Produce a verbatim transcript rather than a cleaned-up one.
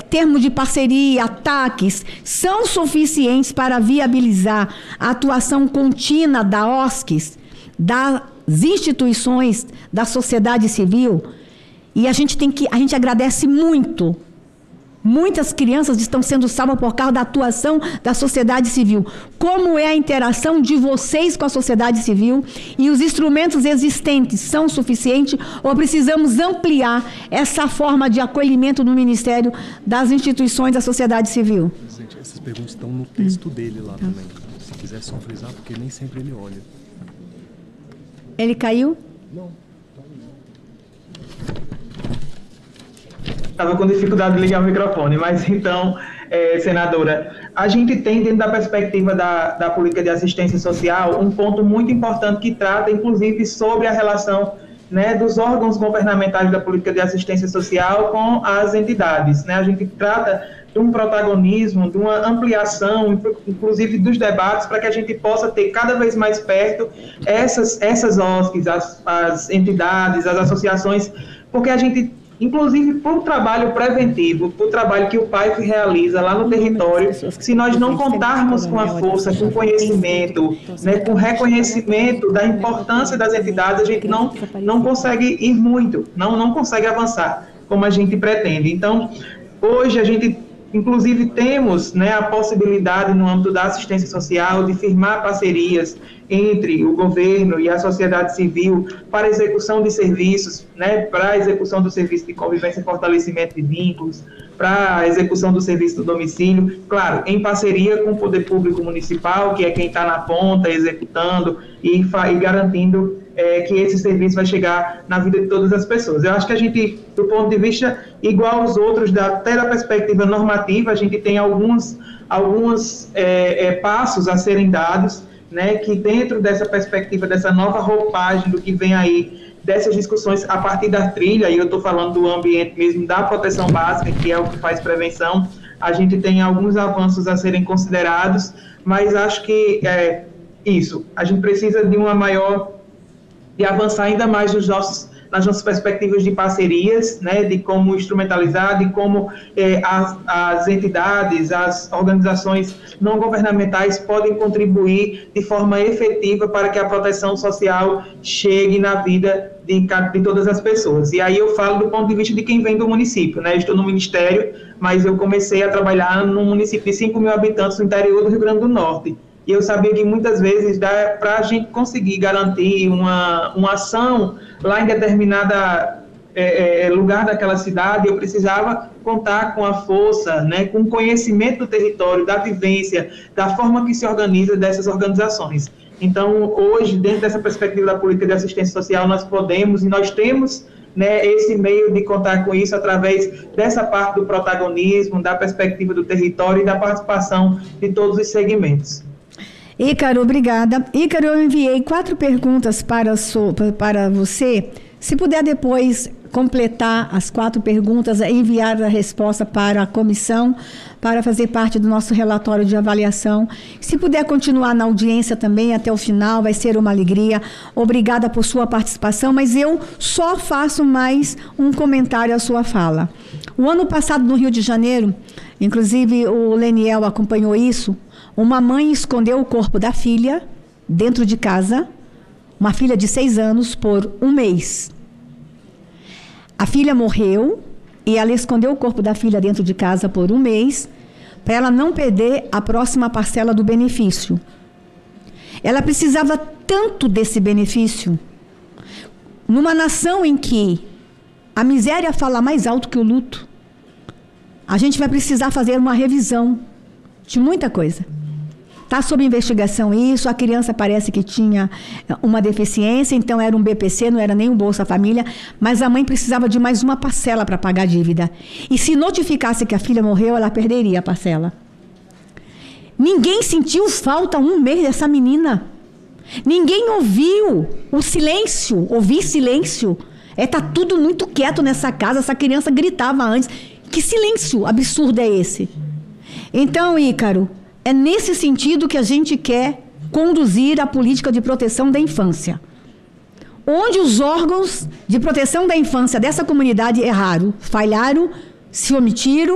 termos de parceria, ataques, são suficientes para viabilizar a atuação contínua da O S C s, das instituições da sociedade civil. E a gente tem que, a gente agradece muito. Muitas crianças estão sendo salvas por causa da atuação da sociedade civil. Como é a interação de vocês com a sociedade civil? E os instrumentos existentes são suficientes ou precisamos ampliar essa forma de acolhimento no Ministério das instituições da sociedade civil? Presidente, essas perguntas estão no texto hum. dele lá também. Se quiser só frisar, porque nem sempre ele olha. Ele caiu? Não. Estava com dificuldade de ligar o microfone, mas então, é, senadora, a gente tem dentro da perspectiva da, da política de assistência social um ponto muito importante que trata, inclusive, sobre a relação, né, dos órgãos governamentais da política de assistência social com as entidades, né? A gente trata de um protagonismo, de uma ampliação, inclusive dos debates, para que a gente possa ter cada vez mais perto essas, essas O S Cs, as, as entidades, as associações, porque a gente, inclusive para o trabalho preventivo, para o trabalho que o P A I F realiza lá no território, se nós não contarmos com a força, com conhecimento, né, com reconhecimento da importância das entidades, a gente não, não consegue ir muito, não, não consegue avançar como a gente pretende. Então, hoje a gente, inclusive, temos, né, a possibilidade, no âmbito da assistência social, de firmar parcerias entre o governo e a sociedade civil para a execução de serviços, né, para a execução do serviço de convivência e fortalecimento de vínculos, para a execução do serviço do domicílio, claro, em parceria com o poder público municipal, que é quem está na ponta, executando e, e garantindo é, que esse serviço vai chegar na vida de todas as pessoas. Eu acho que a gente, do ponto de vista igual aos outros, da, até da perspectiva normativa, a gente tem alguns, alguns é, é, passos a serem dados, né, que dentro dessa perspectiva, dessa nova roupagem do que vem aí, dessas discussões a partir da trilha, e eu estou falando do ambiente mesmo, da proteção básica, que é o que faz prevenção, a gente tem alguns avanços a serem considerados, mas acho que é isso, a gente precisa de uma maior, de avançar ainda mais nos nossos, nas nossas perspectivas de parcerias, né, de como instrumentalizar, de como eh, as, as entidades, as organizações não governamentais podem contribuir de forma efetiva para que a proteção social chegue na vida de, de todas as pessoas. E aí eu falo do ponto de vista de quem vem do município, né? Eu estou no Ministério, mas eu comecei a trabalhar num município de cinco mil habitantes no interior do Rio Grande do Norte. E eu sabia que muitas vezes, para a gente conseguir garantir uma, uma ação lá em determinada é, é, lugar daquela cidade, eu precisava contar com a força, né, com o conhecimento do território, da vivência, da forma que se organiza dessas organizações. Então, hoje, dentro dessa perspectiva da política de assistência social, nós podemos e nós temos, né, esse meio de contar com isso através dessa parte do protagonismo, da perspectiva do território e da participação de todos os segmentos. Ícaro, obrigada. Ícaro, eu enviei quatro perguntas para, so, para você. Se puder depois completar as quatro perguntas, enviar a resposta para a comissão, para fazer parte do nosso relatório de avaliação. Se puder continuar na audiência também até o final, vai ser uma alegria. Obrigada por sua participação, mas eu só faço mais um comentário à sua fala. O ano passado, no Rio de Janeiro, inclusive o Leniel acompanhou isso, uma mãe escondeu o corpo da filha dentro de casa, uma filha de seis anos, por um mês. A filha morreu e ela escondeu o corpo da filha dentro de casa por um mês para ela não perder a próxima parcela do benefício. Ela precisava tanto desse benefício. Numa nação em que a miséria fala mais alto que o luto, a gente vai precisar fazer uma revisão de muita coisa. Está sob investigação isso, a criança parece que tinha uma deficiência, então era um B P C, não era nem um Bolsa Família, mas a mãe precisava de mais uma parcela para pagar a dívida. E se notificasse que a filha morreu, ela perderia a parcela. Ninguém sentiu falta um mês dessa menina. Ninguém ouviu o silêncio, ouvi silêncio. É, tá tudo muito quieto nessa casa, essa criança gritava antes. Que silêncio absurdo é esse? Então, Ícaro, é nesse sentido que a gente quer conduzir a política de proteção da infância. Onde os órgãos de proteção da infância dessa comunidade erraram, falharam, se omitiram,